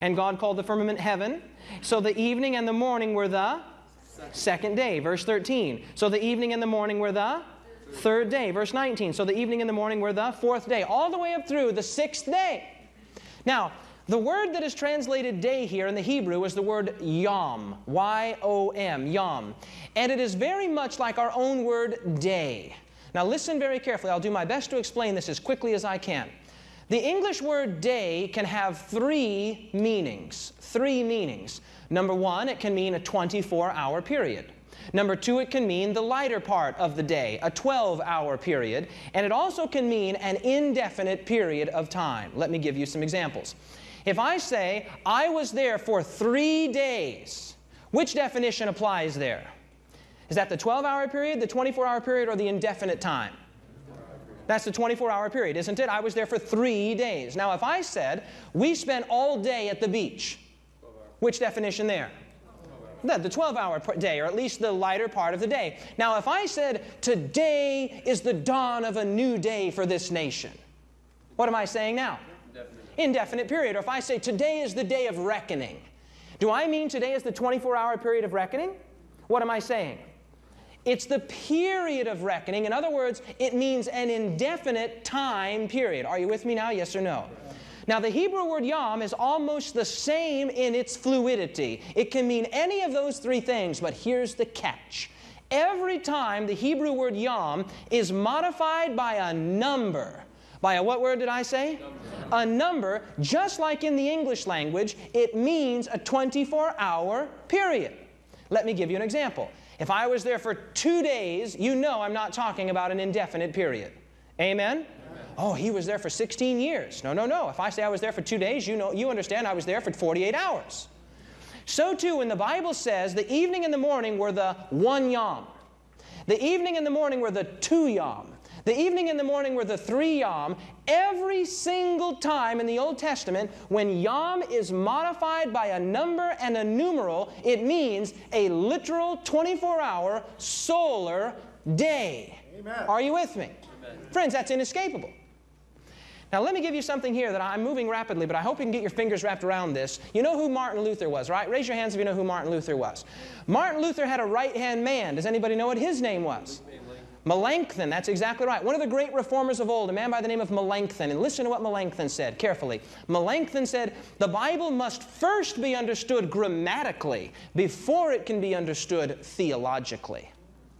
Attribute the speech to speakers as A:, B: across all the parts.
A: And God called the firmament heaven. So the evening and the morning were the second day. Verse 13. So the evening and the morning were the third day. Verse 19. So the evening and the morning were the fourth day. All the way up through the sixth day. Now, the word that is translated day here in the Hebrew is the word yom. Y-O-M. Yom. And it is very much like our own word day. Now listen very carefully. I'll do my best to explain this as quickly as I can. The English word day can have three meanings. Three meanings. Number one, it can mean a 24-hour period. Number two, it can mean the lighter part of the day, a 12-hour period. And it also can mean an indefinite period of time. Let me give you some examples. If I say, I was there for 3 days, which definition applies there? Is that the 12-hour period, the 24-hour period, or the indefinite time? That's the 24-hour period, isn't it? I was there for 3 days. Now, if I said, we spent all day at the beach, which definition there? The 12-hour day, or at least the lighter part of the day. Now, if I said, today is the dawn of a new day for this nation, what am I saying now? Indefinite period. Or if I say, today is the day of reckoning, do I mean today is the 24-hour period of reckoning? What am I saying? It's the period of reckoning. In other words, it means an indefinite time period. Are you with me now? Yes or no? Now, the Hebrew word yom is almost the same in its fluidity. It can mean any of those three things, but here's the catch. Every time the Hebrew word yom is modified by a number. By a what word did I say? Number. A number, just like in the English language, it means a 24-hour period. Let me give you an example. If I was there for 2 days, you know I'm not talking about an indefinite period. Amen? Oh, he was there for 16 years. No, no, no. If I say I was there for 2 days, you understand I was there for 48 hours. So too, when the Bible says the evening and the morning were the 1 yom, the evening and the morning were the 2 yom, the evening and the morning were the 3 yom, every single time in the Old Testament, when yom is modified by a number and a numeral, it means a literal 24-hour solar day. Amen. Are you with me? Amen. Friends, that's inescapable. Now, let me give you something here that I'm moving rapidly, but I hope you can get your fingers wrapped around this. You know who Martin Luther was, right? Raise your hands if you know who Martin Luther was. Martin Luther had a right-hand man. Does anybody know what his name was? Melanchthon. That's exactly right. One of the great reformers of old, a man by the name of Melanchthon. And listen to what Melanchthon said carefully. Melanchthon said, the Bible must first be understood grammatically before it can be understood theologically.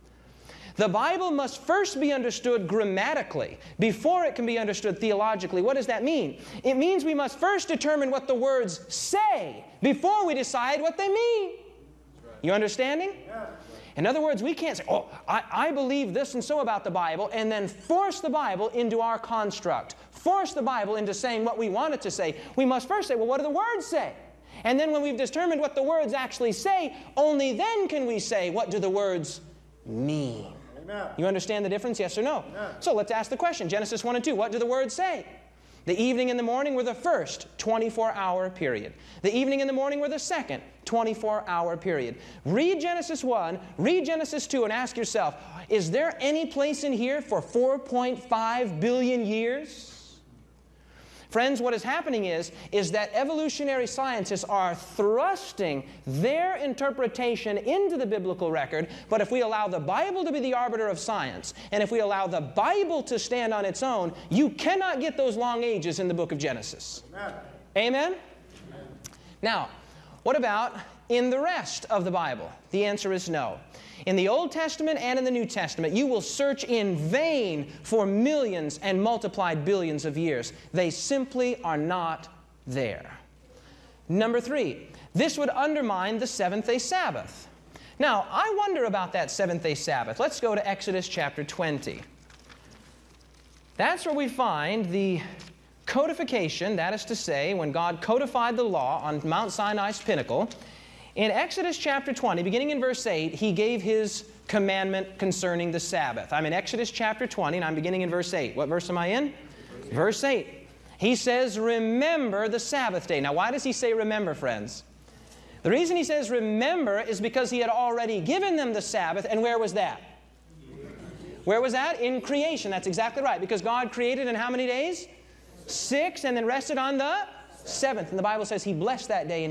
A: The Bible must first be understood grammatically before it can be understood theologically. What does that mean? It means we must first determine what the words say before we decide what they mean. You understanding? Yeah. In other words, we can't say, oh, I believe this and so about the Bible, and then force the Bible into our construct. Force the Bible into saying what we want it to say. We must first say, well, what do the words say? And then when we've determined what the words actually say, only then can we say, what do the words mean? Amen. You understand the difference, yes or no? Amen. So let's ask the question. Genesis 1 and 2, what do the words say? The evening and the morning were the first 24-hour period. The evening and the morning were the second 24-hour period. Read Genesis 1, read Genesis 2, and ask yourself, is there any place in here for 4.5 billion years? Friends, what is happening is that evolutionary scientists are thrusting their interpretation into the biblical record, but if we allow the Bible to be the arbiter of science, and if we allow the Bible to stand on its own, you cannot get those long ages in the book of Genesis. Amen? Amen? Amen. Now, what about in the rest of the Bible? The answer is no. In the Old Testament and in the New Testament, you will search in vain for millions and multiplied billions of years. They simply are not there. Number 3, this would undermine the seventh-day Sabbath. Now, I wonder about that seventh-day Sabbath. Let's go to Exodus chapter 20. That's where we find the codification, that is to say, when God codified the law on Mount Sinai's pinnacle. In Exodus chapter 20, beginning in verse 8, He gave His commandment concerning the Sabbath. I'm in Exodus chapter 20, and I'm beginning in verse 8. What verse am I in? Verse 8. He says, remember the Sabbath day. Now, why does He say remember, friends? The reason He says remember is because He had already given them the Sabbath, and where was that? Where was that? In creation. That's exactly right, because God created in how many days? 6, and then rested on the Seventh. And the Bible says He blessed that day and